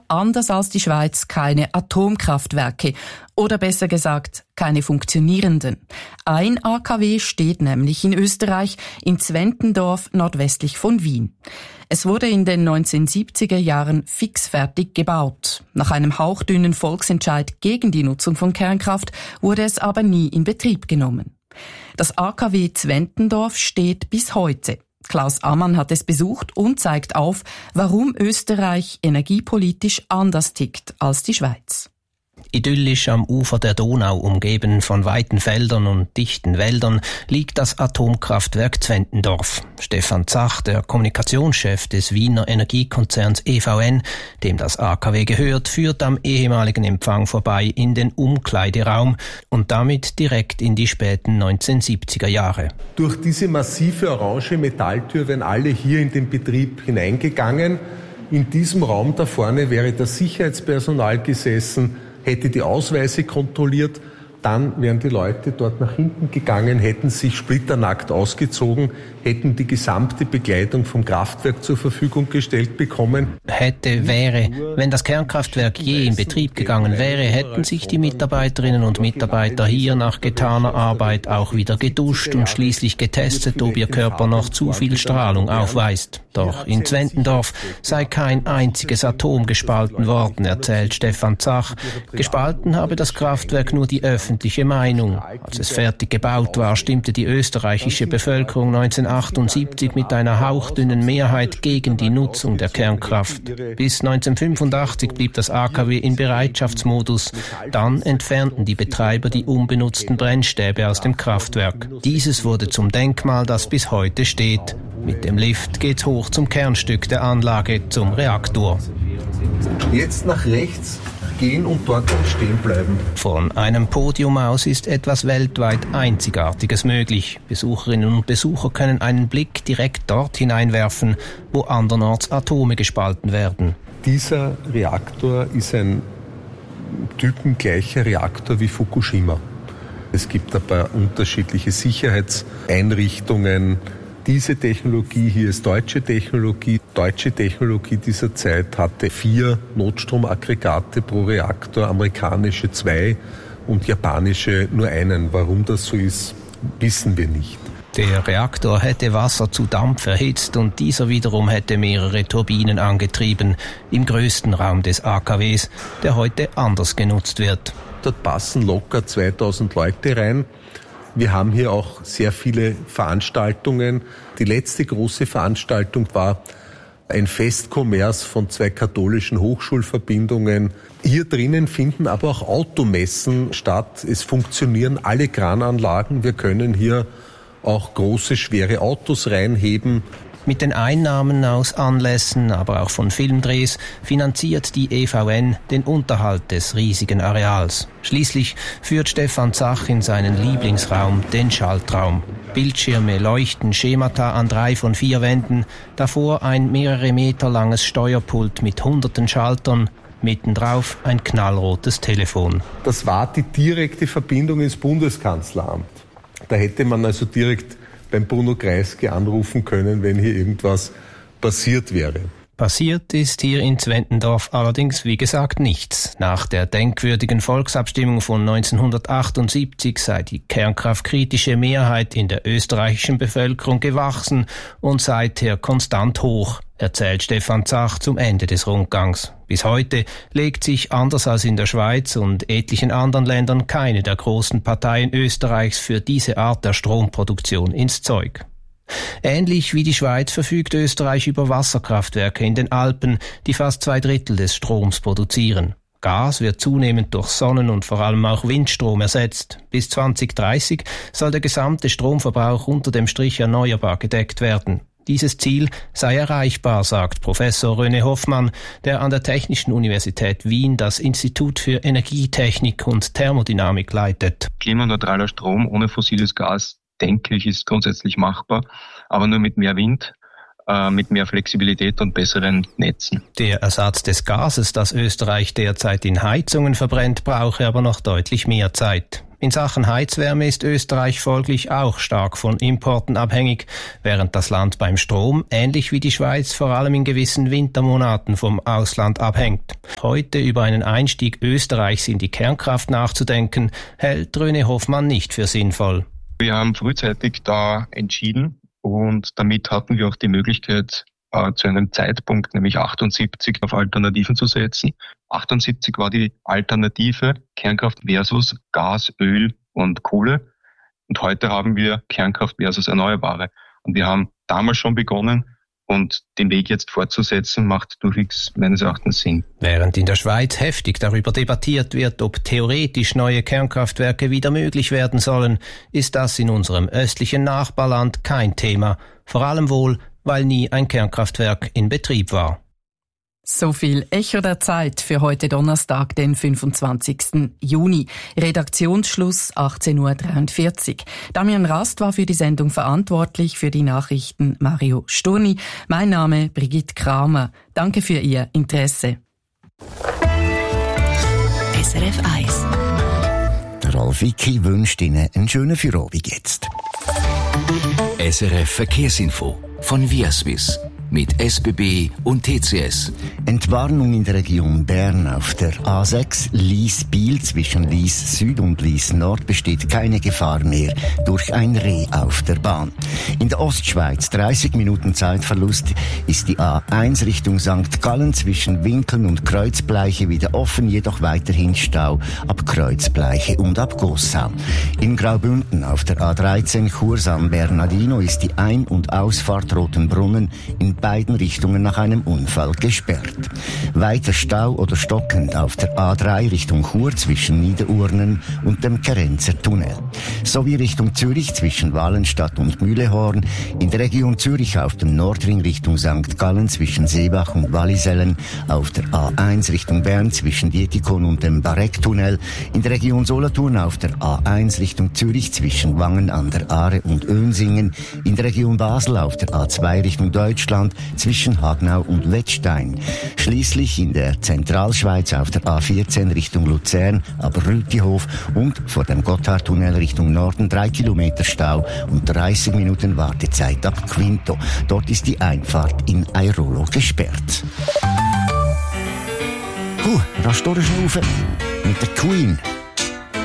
anders als die Schweiz keine Atomkraftwerke. Oder besser gesagt, keine funktionierenden. Ein AKW steht nämlich in Österreich, in Zwentendorf, nordwestlich von Wien. Es wurde in den 1970er Jahren fixfertig gebaut. Nach einem hauchdünnen Volksentscheid gegen die Nutzung von Kernkraft wurde es aber nie in Betrieb genommen. Das AKW Zwentendorf steht bis heute. Klaus Ammann hat es besucht und zeigt auf, warum Österreich energiepolitisch anders tickt als die Schweiz. Idyllisch am Ufer der Donau, umgeben von weiten Feldern und dichten Wäldern, liegt das Atomkraftwerk Zwentendorf. Stefan Zach, der Kommunikationschef des Wiener Energiekonzerns EVN, dem das AKW gehört, führt am ehemaligen Empfang vorbei in den Umkleideraum und damit direkt in die späten 1970er Jahre. Durch diese massive orange Metalltür wären alle hier in den Betrieb hineingegangen. In diesem Raum da vorne wäre das Sicherheitspersonal gesessen, hätte die Ausweise kontrolliert, dann wären die Leute dort nach hinten gegangen, hätten sich splitternackt ausgezogen, hätten die gesamte Begleitung vom Kraftwerk zur Verfügung gestellt bekommen. Wenn das Kernkraftwerk je in Betrieb gegangen wäre, hätten sich die Mitarbeiterinnen und Mitarbeiter hier nach getaner Arbeit auch wieder geduscht und schließlich getestet, ob ihr Körper noch zu viel Strahlung aufweist. Doch in Zwentendorf sei kein einziges Atom gespalten worden, erzählt Stefan Zach. Gespalten habe das Kraftwerk nur die öffentliche Meinung. Als es fertig gebaut war, stimmte die österreichische Bevölkerung 1978 mit einer hauchdünnen Mehrheit gegen die Nutzung der Kernkraft. Bis 1985 blieb das AKW in Bereitschaftsmodus. Dann entfernten die Betreiber die unbenutzten Brennstäbe aus dem Kraftwerk. Dieses wurde zum Denkmal, das bis heute steht. Mit dem Lift geht's hoch zum Kernstück der Anlage, zum Reaktor. Jetzt nach rechts gehen und dort stehen bleiben. Von einem Podium aus ist etwas weltweit Einzigartiges möglich. Besucherinnen und Besucher können einen Blick direkt dort hineinwerfen, wo andernorts Atome gespalten werden. Dieser Reaktor ist ein typengleicher Reaktor wie Fukushima. Es gibt ein paar unterschiedliche Sicherheitseinrichtungen. Diese Technologie hier ist deutsche Technologie. Deutsche Technologie dieser Zeit hatte 4 Notstromaggregate pro Reaktor, amerikanische 2 und japanische nur einen. Warum das so ist, wissen wir nicht. Der Reaktor hätte Wasser zu Dampf erhitzt und dieser wiederum hätte mehrere Turbinen angetrieben im größten Raum des AKWs, der heute anders genutzt wird. Dort passen locker 2000 Leute rein. Wir haben hier auch sehr viele Veranstaltungen. Die letzte große Veranstaltung war ein Festkommers von 2 katholischen Hochschulverbindungen. Hier drinnen finden aber auch Automessen statt. Es funktionieren alle Krananlagen. Wir können hier auch große, schwere Autos reinheben. Mit den Einnahmen aus Anlässen, aber auch von Filmdrehs, finanziert die EVN den Unterhalt des riesigen Areals. Schließlich führt Stefan Zach in seinen Lieblingsraum, den Schaltraum. Bildschirme leuchten Schemata an 3 von 4 Wänden, davor ein mehrere Meter langes Steuerpult mit hunderten Schaltern, mittendrauf ein knallrotes Telefon. Das war die direkte Verbindung ins Bundeskanzleramt. Da hätte man also direkt beim Bruno Kreisky anrufen können, wenn hier irgendwas passiert wäre. Passiert ist hier in Zwentendorf allerdings, wie gesagt, nichts. Nach der denkwürdigen Volksabstimmung von 1978 sei die kernkraftkritische Mehrheit in der österreichischen Bevölkerung gewachsen und seither konstant hoch, erzählt Stefan Zach zum Ende des Rundgangs. Bis heute legt sich, anders als in der Schweiz und etlichen anderen Ländern, keine der großen Parteien Österreichs für diese Art der Stromproduktion ins Zeug. Ähnlich wie die Schweiz verfügt Österreich über Wasserkraftwerke in den Alpen, die fast 2/3 des Stroms produzieren. Gas wird zunehmend durch Sonnen- und vor allem auch Windstrom ersetzt. Bis 2030 soll der gesamte Stromverbrauch unter dem Strich erneuerbar gedeckt werden. Dieses Ziel sei erreichbar, sagt Professor René Hoffmann, der an der Technischen Universität Wien das Institut für Energietechnik und Thermodynamik leitet. Klimaneutraler Strom ohne fossiles Gas, denke ich, ist grundsätzlich machbar, aber nur mit mehr Wind, mit mehr Flexibilität und besseren Netzen. Der Ersatz des Gases, das Österreich derzeit in Heizungen verbrennt, brauche aber noch deutlich mehr Zeit. In Sachen Heizwärme ist Österreich folglich auch stark von Importen abhängig, während das Land beim Strom, ähnlich wie die Schweiz, vor allem in gewissen Wintermonaten vom Ausland abhängt. Heute über einen Einstieg Österreichs in die Kernkraft nachzudenken, hält René Hoffmann nicht für sinnvoll. Wir haben frühzeitig da entschieden und damit hatten wir auch die Möglichkeit, zu einem Zeitpunkt, nämlich 78, auf Alternativen zu setzen. 78 war die Alternative Kernkraft versus Gas, Öl und Kohle. Und heute haben wir Kernkraft versus Erneuerbare. Und wir haben damals schon begonnen, und den Weg jetzt fortzusetzen, macht durchwegs meines Erachtens Sinn. Während in der Schweiz heftig darüber debattiert wird, ob theoretisch neue Kernkraftwerke wieder möglich werden sollen, ist das in unserem östlichen Nachbarland kein Thema. Vor allem wohl, weil nie ein Kernkraftwerk in Betrieb war. So viel Echo der Zeit für heute Donnerstag, den 25. Juni. Redaktionsschluss 18.43 Uhr. Damian Rast war für die Sendung verantwortlich, für die Nachrichten Mario Sturni. Mein Name Brigitte Kramer. Danke für Ihr Interesse. SRF 1. Der Rolf Wicki wünscht Ihnen einen schönen Feierabend jetzt. SRF Verkehrsinfo von Viaswiss. Mit SBB und TCS. Entwarnung in der Region Bern auf der A6 Lies-Biel zwischen Lies Süd und Lies Nord besteht keine Gefahr mehr durch ein Reh auf der Bahn. In der Ostschweiz 30 Minuten Zeitverlust ist die A1 Richtung St. Gallen zwischen Winkeln und Kreuzbleiche wieder offen, jedoch weiterhin Stau ab Kreuzbleiche und ab Gossau. In Graubünden auf der A13 Chur San Bernardino ist die Ein- und Ausfahrt Rotenbrunnen in beiden Richtungen nach einem Unfall gesperrt. Weiter Stau oder stockend auf der A3 Richtung Chur zwischen Niederurnen und dem Kerenzer Tunnel. Sowie Richtung Zürich zwischen Wallenstadt und Mühlehorn. In der Region Zürich auf dem Nordring Richtung St. Gallen zwischen Seebach und Wallisellen. Auf der A1 Richtung Bern zwischen Dietikon und dem Bareck-Tunnel. In der Region Solothurn auf der A1 Richtung Zürich zwischen Wangen an der Aare und Önsingen. In der Region Basel auf der A2 Richtung Deutschland zwischen Hagnau und Wettstein. Schließlich in der Zentralschweiz auf der A14 Richtung Luzern, ab Rütihof und vor dem Gotthardtunnel Richtung Norden 3 Kilometer Stau und 30 Minuten Wartezeit ab Quinto. Dort ist die Einfahrt in Airolo gesperrt. Rasch durchschnaufen mit der Queen.